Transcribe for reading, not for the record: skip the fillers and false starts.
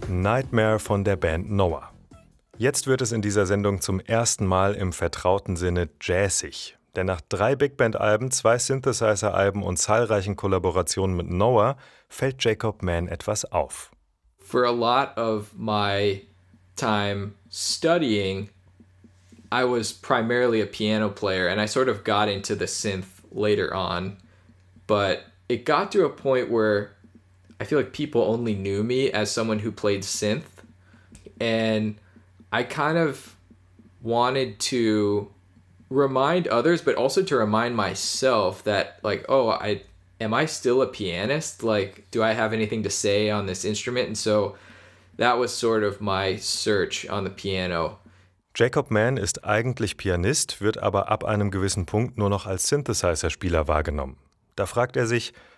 Nightmare von der Band Noah. Jetzt wird es in dieser Sendung zum ersten Mal im vertrauten Sinne jazzig. Denn nach 3 Big-Band-Alben, 2 Synthesizer-Alben und zahlreichen Kollaborationen mit Noah fällt Jacob Mann etwas auf. For a lot of my time studying, I was primarily a piano player, and I sort of got into the synth later on. But it got to a point where I feel like people only knew me as someone who played synth. And I kind of wanted to remind others, but also to remind myself that, like, am I still a pianist? Like, do I have anything to say on this instrument? And so that was sort of my search on the piano. Jacob Mann ist eigentlich Pianist, wird aber ab einem gewissen Punkt nur noch als Synthesizer-Spieler wahrgenommen. Da fragt er sich,